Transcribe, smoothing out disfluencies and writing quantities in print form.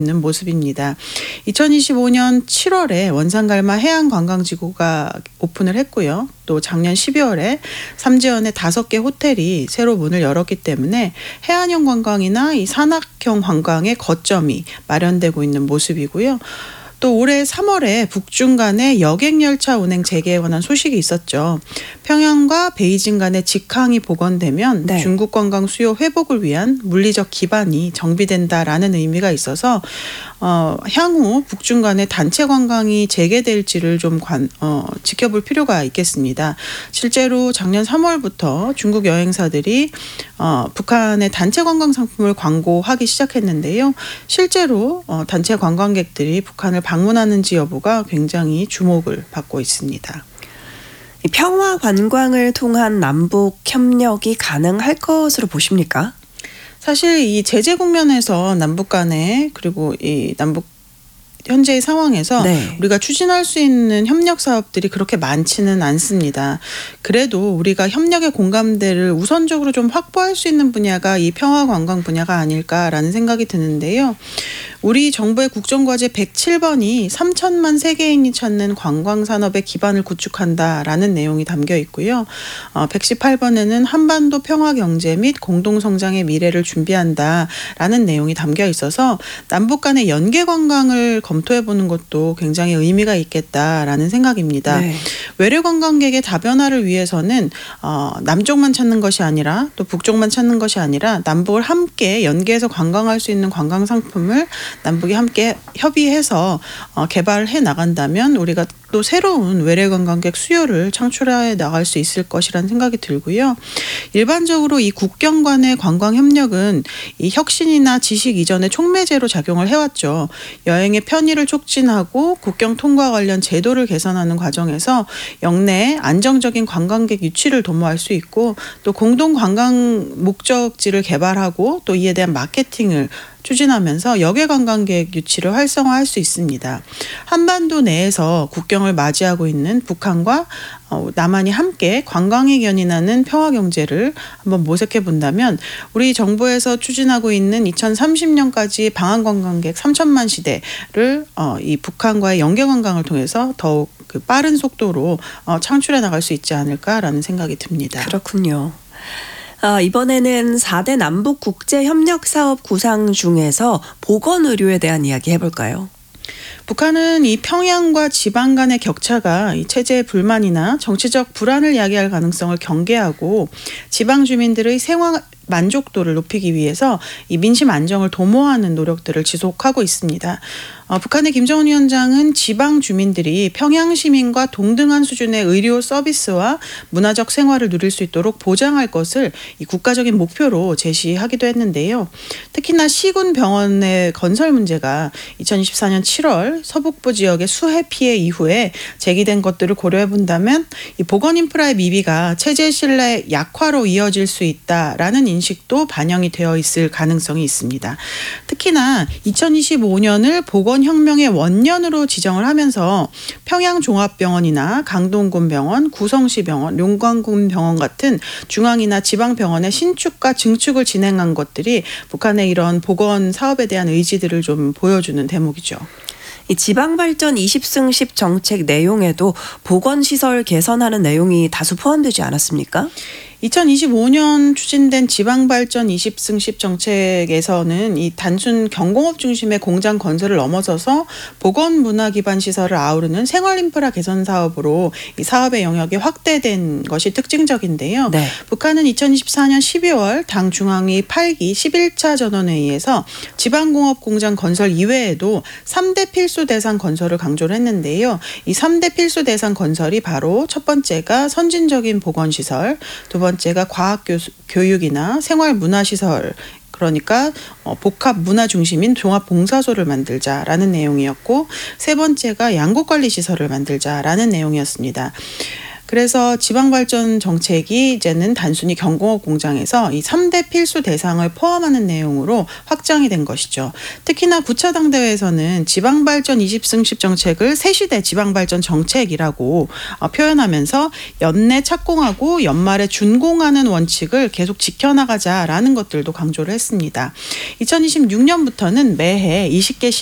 있는 모습입니다. 2025년 7월에 원산갈마 해양관광지구가 오픈을 했고요. 또 작년 12월에 삼지연에 5개 호텔이 새로 문을 열었기 때문에 해안형 관광이나 이 산악형 관광의 거점이 마련되고 있는 모습이고요. 또 올해 3월에 북중 간의 여객열차 운행 재개에 관한 소식이 있었죠. 평양과 베이징 간의 직항이 복원되면 중국 관광 수요 회복을 위한 물리적 기반이 정비된다라는 의미가 있어서 향후 북중 간의 단체 관광이 재개될지를 좀 지켜볼 필요가 있겠습니다. 실제로 작년 3월부터 중국 여행사들이 북한의 단체 관광 상품을 광고하기 시작했는데요. 실제로 단체 관광객들이 북한을 방문하는지 여부가 굉장히 주목을 받고 있습니다. 평화 관광을 통한 남북 협력이 가능할 것으로 보십니까? 사실 이 제재 국면에서 남북 간에 그리고 이 남북 현재의 상황에서 우리가 추진할 수 있는 협력 사업들이 그렇게 많지는 않습니다. 그래도 우리가 협력의 공감대를 우선적으로 좀 확보할 수 있는 분야가 이 평화 관광 분야가 아닐까라는 생각이 드는데요. 우리 정부의 국정과제 107번이 3천만 세계인이 찾는 관광산업의 기반을 구축한다라는 내용이 담겨 있고요. 118번에는 한반도 평화경제 및 공동성장의 미래를 준비한다라는 내용이 담겨 있어서 남북 간의 연계관광을 검토해보는 것도 굉장히 의미가 있겠다라는 생각입니다. 외래 관광객의 다변화를 위해서는 남쪽만 찾는 것이 아니라 또 북쪽만 찾는 것이 아니라 남북을 함께 연계해서 관광할 수 있는 관광 상품을 남북이 함께 협의해서 개발을 해 나간다면 우리가 또 새로운 외래 관광객 수요를 창출해 나갈 수 있을 것이라는 생각이 들고요. 일반적으로 이 국경 간의 관광 협력은 이 혁신이나 지식 이전의 촉매제로 작용을 해왔죠. 여행의 편의를 촉진하고 국경 통과 관련 제도를 개선하는 과정에서 역내 안정적인 관광객 유치를 도모할 수 있고 또 공동 관광 목적지를 개발하고 또 이에 대한 마케팅을 추진하면서 역외 관광객 유치를 활성화할 수 있습니다. 한반도 내에서 국경을 맞이하고 있는 북한과 남한이 함께 관광에 견인하는 평화경제를 한번 모색해 본다면 우리 정부에서 추진하고 있는 2030년까지 방한관광객 3천만 시대를 이 북한과의 연계관광을 통해서 더욱 빠른 속도로 창출해 나갈 수 있지 않을까라는 생각이 듭니다. 그렇군요. 이번에는 4대 남북 국제협력사업 구상 중에서 보건의료에 대한 이야기 해볼까요? 북한은 이 평양과 지방 간의 격차가 이 체제의 불만이나 정치적 불안을 야기할 가능성을 경계하고 지방 주민들의 생활 만족도를 높이기 위해서 이 민심 안정을 도모하는 노력들을 지속하고 있습니다. 북한의 김정은 위원장은 지방 주민들이 평양 시민과 동등한 수준의 의료 서비스와 문화적 생활을 누릴 수 있도록 보장할 것을 이 국가적인 목표로 제시하기도 했는데요. 특히나 시군 병원의 건설 문제가 2024년 7월 서북부 지역의 수해 피해 이후에 제기된 것들을 고려해 본다면 이 보건 인프라의 미비가 체제 신뢰 약화로 이어질 수 있다라는 인식도 반영이 되어 있을 가능성이 있습니다. 특히나 2025년을 보건혁명의 원년으로 지정을 하면서 평양종합병원이나 강동군병원, 구성시병원, 용광군병원 같은 중앙이나 지방병원의 신축과 증축을 진행한 것들이 북한의 이런 보건 사업에 대한 의지들을 좀 보여주는 대목이죠. 이 지방발전 20승 10 정책 내용에도 보건시설 개선하는 내용이 다수 포함되지 않았습니까? 2025년 추진된 지방발전 20승 10 정책에서는 이 단순 경공업 중심의 공장 건설을 넘어서서 보건 문화 기반 시설을 아우르는 생활 인프라 개선 사업으로 이 사업의 영역이 확대된 것이 특징적인데요. 북한은 2024년 12월 당 중앙위 8기 11차 전원회의에서 지방공업 공장 건설 이외에도 3대 필수 대상 건설을 강조를 했는데요. 이 3대 필수 대상 건설이 바로 첫 번째가 선진적인 보건시설, 두 번째가 과학 교육이나 생활 문화시설, 그러니까 복합 문화 중심인 종합 봉사소를 만들자라는 내용이었고 세 번째가 양곡관리 시설을 만들자라는 내용이었습니다. 그래서 지방발전 정책이 이제는 단순히 경공업 공장에서 이 3대 필수 대상을 포함하는 내용으로 확장이 된 것이죠. 특히나 9차 당대회에서는 지방발전 20승 10 정책을 새시대 지방발전 정책이라고 표현하면서 연내 착공하고 연말에 준공하는 원칙을 계속 지켜나가자라는 것들도 강조를 했습니다. 2026년부터는 매해 20개